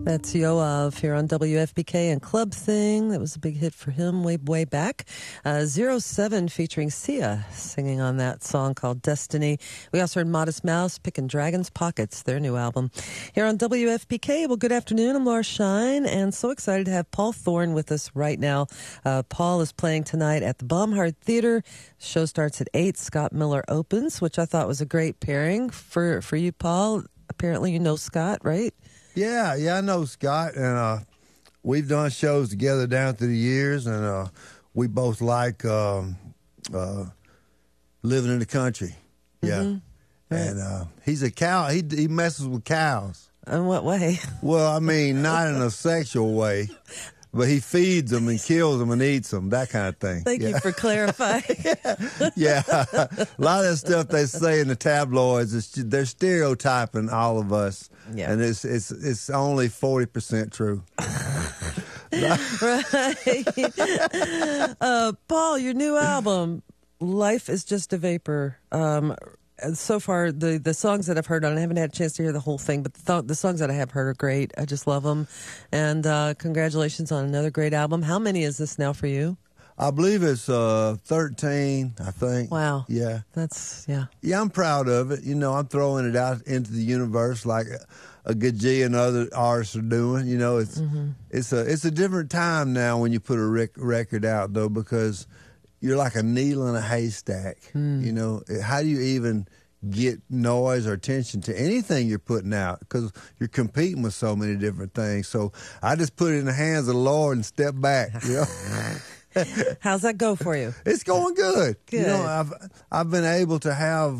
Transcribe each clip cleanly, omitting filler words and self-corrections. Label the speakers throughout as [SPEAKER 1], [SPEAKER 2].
[SPEAKER 1] That's Yoav here on WFBK and Club Thing. That was a big hit for him way back. 07 featuring Sia singing on that song called Destiny. We also heard Modest Mouse picking Dragon's Pockets, their new album. Here on WFBK, well, good afternoon. I'm Laura Shine, and so excited to have Paul Thorn with us right now. Paul is playing tonight at the Baumhart Theater. Show starts at 8. Scott Miller opens, which I thought was a great pairing for you, Paul. Apparently you know Scott, right?
[SPEAKER 2] Yeah, I know Scott, and we've done shows together down through the years, and we both like living in the country. Yeah,
[SPEAKER 1] mm-hmm. Right.
[SPEAKER 2] And he's a cow. He messes with cows.
[SPEAKER 1] In what way?
[SPEAKER 2] Well, I mean, not in a sexual way, but he feeds them and kills them and eats them, that kind of thing.
[SPEAKER 1] Thank you for clarifying.
[SPEAKER 2] Yeah. A lot of that stuff they say in the tabloids, they're stereotyping all of us. Yeah. And it's only 40% true.
[SPEAKER 1] Right. Paul, your new album, Life is Just a Vapor. So far, the songs that I've heard on it, I haven't had a chance to hear the whole thing, but the songs that I have heard are great. I just love them. And congratulations on another great album. How many is this now for you?
[SPEAKER 2] I believe it's 13, I think.
[SPEAKER 1] Wow.
[SPEAKER 2] Yeah.
[SPEAKER 1] Yeah,
[SPEAKER 2] I'm proud of it. You know, I'm throwing it out into the universe like a gajillion other artists are doing. You know, it's a different time now when you put a record out, though, because you're like a needle in a haystack. You know, how do you even get noise or attention to anything you're putting out? Because you're competing with so many different things. So I just put it in the hands of the Lord and step back, you know.
[SPEAKER 1] How's that go for you?
[SPEAKER 2] It's going good.
[SPEAKER 1] Good.
[SPEAKER 2] You know, I've been able to have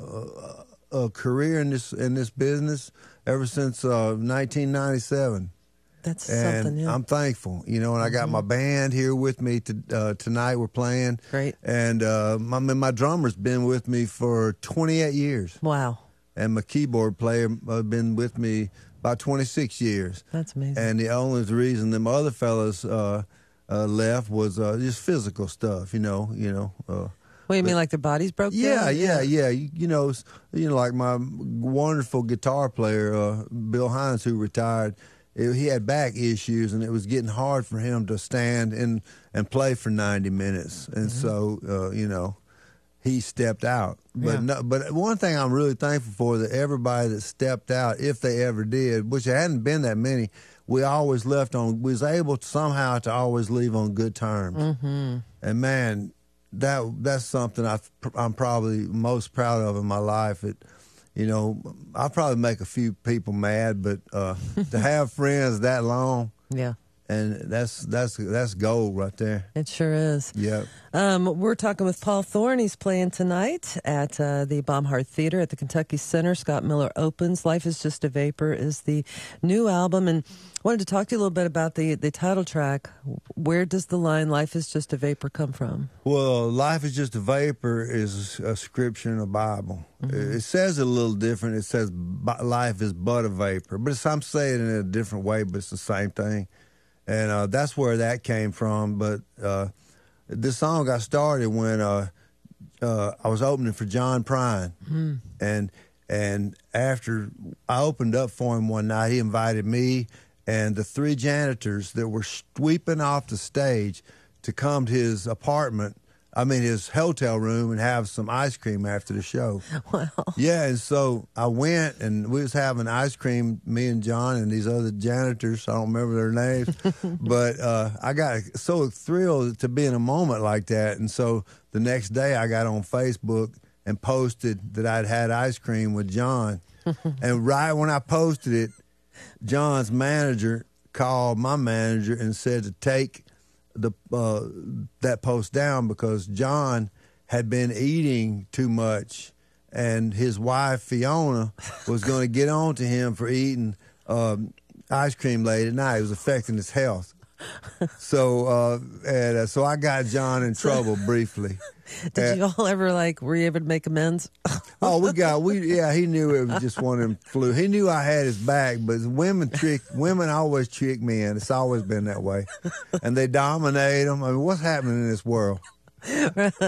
[SPEAKER 2] a career in this business ever since 1997.
[SPEAKER 1] That's
[SPEAKER 2] and
[SPEAKER 1] something. Yeah.
[SPEAKER 2] I'm thankful. You know, and I got my band here with me tonight. We're playing.
[SPEAKER 1] Great.
[SPEAKER 2] And my drummer's been with me for 28 years.
[SPEAKER 1] Wow.
[SPEAKER 2] And my keyboard player been with me about 26 years.
[SPEAKER 1] That's amazing.
[SPEAKER 2] And the only reason them other fellas left was just physical stuff, you know.
[SPEAKER 1] What do you mean, like their bodies broke down?
[SPEAKER 2] Yeah. You know, like my wonderful guitar player, Bill Hines, who retired. He had back issues, and it was getting hard for him to stand and play for 90 minutes. And so, you know, he stepped out. But one thing I'm really thankful for, that everybody that stepped out, if they ever did, which there hadn't been that many, we always was able to somehow to always leave on good terms. Mm-hmm. And man, that's something I'm probably most proud of in my life. You know, I'll probably make a few people mad, but to have friends that long,
[SPEAKER 1] yeah,
[SPEAKER 2] and that's gold right there.
[SPEAKER 1] It sure is.
[SPEAKER 2] Yeah.
[SPEAKER 1] We're talking with Paul Thorn. He's playing tonight at the Baumhart Theater at the Kentucky Center. Scott Miller opens. Life is Just a Vapor is the new album, and wanted to talk to you a little bit about the title track. Where does the line "Life is Just a Vapor" come from?
[SPEAKER 2] Well, "Life is Just a Vapor" is a scripture in the Bible. Mm-hmm. It says it a little different. It says life is but a vapor, but I'm saying it in a different way, but it's the same thing. And that's where that came from. But this song got started when I was opening for John Prine. And after I opened up for him one night, he invited me and the 3 janitors that were sweeping off the stage to come to his his hotel room, and have some ice cream after the show.
[SPEAKER 1] Wow.
[SPEAKER 2] Yeah, and so I went, and we was having ice cream, me and John and these other janitors. I don't remember their names. But I got so thrilled to be in a moment like that. And so the next day I got on Facebook and posted that I'd had ice cream with John. And right when I posted it, John's manager called my manager and said to take that post down, because John had been eating too much, and his wife Fiona was going to get on to him for eating ice cream late at night. It was affecting his health. So so I got John in trouble briefly.
[SPEAKER 1] Did you all ever were you able to make amends?
[SPEAKER 2] He knew it was just one of them flu. He knew I had his back, but women always trick me, and it's always been that way. And they dominate them. I mean, what's happening in this world?
[SPEAKER 1] I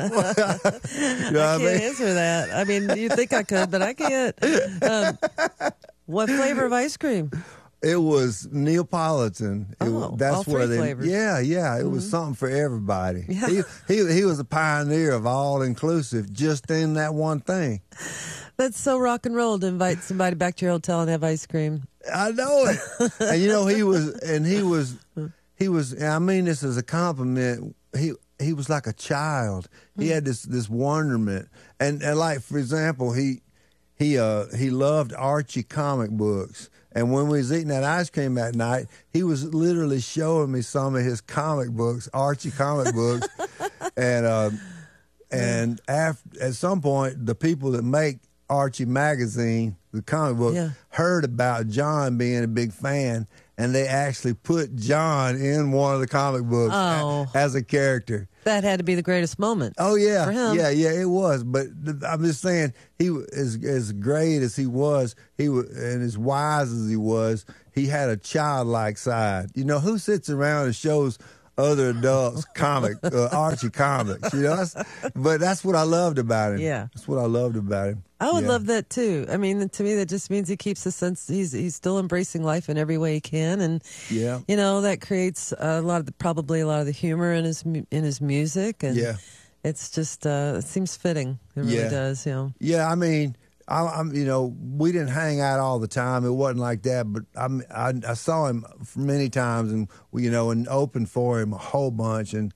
[SPEAKER 1] can't answer that. I mean, you'd think I could, but I can't. What flavor of ice cream?
[SPEAKER 2] It was Neapolitan.
[SPEAKER 1] All three flavors.
[SPEAKER 2] Yeah. It was something for everybody.
[SPEAKER 1] Yeah.
[SPEAKER 2] He was a pioneer of all inclusive, just in that one thing.
[SPEAKER 1] That's so rock and roll to invite somebody back to your hotel and have ice cream.
[SPEAKER 2] I know it. And he was. I mean this as a compliment. He was like a child. He had this wonderment, and like for example, he loved Archie comic books. And when we was eating that ice cream that night, he was literally showing me some of his comic books, Archie comic books, and at some point, the people that make Archie magazine, the comic book, heard about John being a big fan, and they actually put John in one of the comic books as a character.
[SPEAKER 1] That had to be the greatest moment.
[SPEAKER 2] Oh yeah,
[SPEAKER 1] for him.
[SPEAKER 2] Yeah, it was. But I'm just saying, he as great as he was, and as wise as he was, he had a childlike side. You know, who sits around and shows other adults Archie comics? You know, but that's what I loved about him.
[SPEAKER 1] Yeah,
[SPEAKER 2] that's what I loved about him.
[SPEAKER 1] I would love that too. I mean, to me, that just means he keeps a sense. He's still embracing life in every way he can, and you know, that creates probably a lot of the humor in his music, and it's just it seems fitting. It really does. You know. Yeah,
[SPEAKER 2] I mean, I'm you know, we didn't hang out all the time. It wasn't like that, but I saw him many times, and and opened for him a whole bunch, and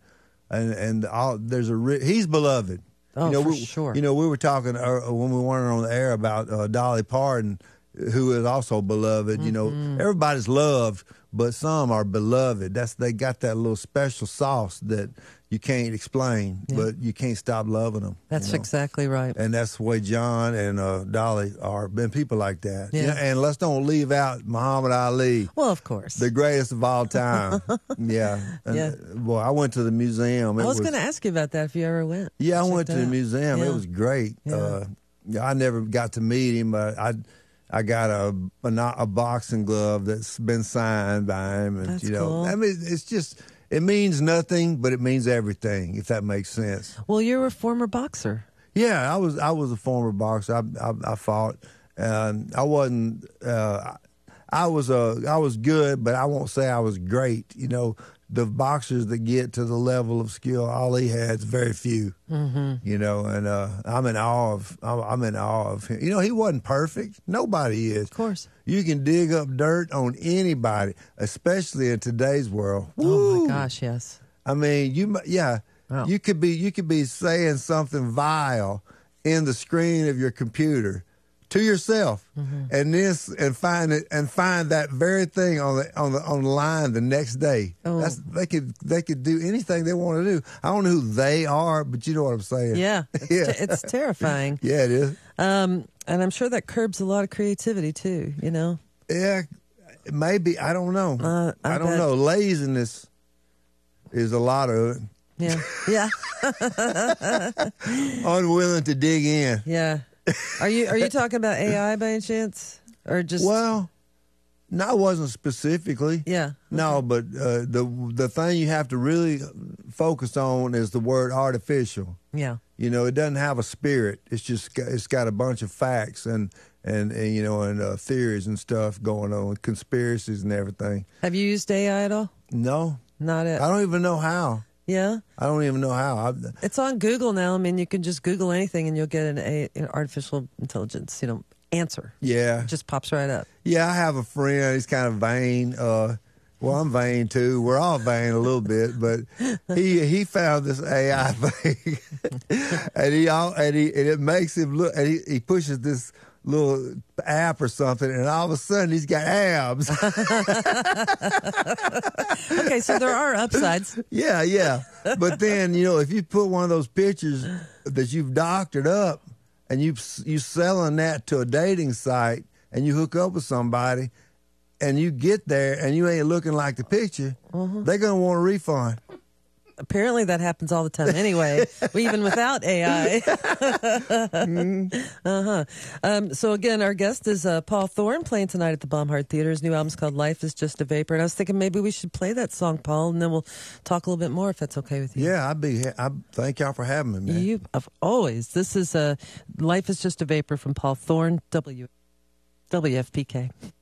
[SPEAKER 2] he's beloved.
[SPEAKER 1] Oh, for sure.
[SPEAKER 2] You know, we were talking when we weren't on the air about Dolly Parton, who is also beloved. You know, everybody's loved, but some are beloved. They got that little special sauce that you can't explain, but you can't stop loving them.
[SPEAKER 1] That's exactly right.
[SPEAKER 2] And that's the way John and Dolly are. Been people like that.
[SPEAKER 1] Yeah.
[SPEAKER 2] And let's don't leave out Muhammad Ali.
[SPEAKER 1] Well, of course.
[SPEAKER 2] The greatest of all time. Well, I went to the museum.
[SPEAKER 1] I was going to ask you about that if you ever went.
[SPEAKER 2] Yeah, I went to the museum.
[SPEAKER 1] Yeah.
[SPEAKER 2] It was great.
[SPEAKER 1] Yeah.
[SPEAKER 2] I never got to meet him, but I got a boxing glove that's been signed by him. And,
[SPEAKER 1] that's cool.
[SPEAKER 2] I mean, it's just... It means nothing, but it means everything, if that makes sense.
[SPEAKER 1] Well, you're a former boxer.
[SPEAKER 2] Yeah, I was a former boxer. I fought. I wasn't. I was good, but I won't say I was great. You know, the boxers that get to the level of skill Ali had is very few. Mm-hmm. You know, and I'm in awe of him. You know, he wasn't perfect. Nobody is.
[SPEAKER 1] Of course. You
[SPEAKER 2] can dig up dirt on anybody, especially in today's world.
[SPEAKER 1] Oh my gosh, yes.
[SPEAKER 2] I mean,
[SPEAKER 1] Wow.
[SPEAKER 2] You could be saying something vile in the screen of your computer to yourself, and find that very thing on the line the next day.
[SPEAKER 1] Oh.
[SPEAKER 2] They could do anything they want to do. I don't know who they are, but you know what I'm saying.
[SPEAKER 1] Yeah, it's terrifying.
[SPEAKER 2] Yeah, it is.
[SPEAKER 1] And I'm sure that curbs a lot of creativity too. You know.
[SPEAKER 2] Yeah, maybe. I don't know.
[SPEAKER 1] I
[SPEAKER 2] don't know. Laziness is a lot of it.
[SPEAKER 1] Yeah.
[SPEAKER 2] Unwilling to dig in.
[SPEAKER 1] Yeah. Are you talking about AI by any chance, or just?
[SPEAKER 2] Well, no, I wasn't specifically.
[SPEAKER 1] Yeah.
[SPEAKER 2] No, but the thing you have to really focus on is the word artificial.
[SPEAKER 1] Yeah.
[SPEAKER 2] You know, it doesn't have a spirit. It's got a bunch of facts and theories and stuff going on, conspiracies and everything.
[SPEAKER 1] Have you used AI at all?
[SPEAKER 2] No,
[SPEAKER 1] not at.
[SPEAKER 2] I don't even know how.
[SPEAKER 1] Yeah,
[SPEAKER 2] I don't even know how.
[SPEAKER 1] It's on Google now. I mean, you can just Google anything and you'll get an artificial intelligence, answer.
[SPEAKER 2] Yeah,
[SPEAKER 1] it just pops right up.
[SPEAKER 2] Yeah, I have a friend. He's kind of vain. Well, I'm vain too. We're all vain a little bit, but he found this AI thing, and it makes him look. And he pushes this little app or something, and all of a sudden he's got abs.
[SPEAKER 1] Okay, so there are upsides.
[SPEAKER 2] Yeah. But then, if you put one of those pictures that you've doctored up and you selling that to a dating site and you hook up with somebody and you get there and you ain't looking like the picture, they're going to want a refund.
[SPEAKER 1] Apparently that happens all the time anyway, even without AI. So again, our guest is Paul Thorn, playing tonight at the Baumhart Theater. His new album's called Life is Just a Vapor. And I was thinking maybe we should play that song, Paul, and then we'll talk a little bit more if that's okay with you.
[SPEAKER 2] Yeah, I thank y'all for having me, man.
[SPEAKER 1] You have always. This is Life is Just a Vapor from Paul Thorn, WFPK.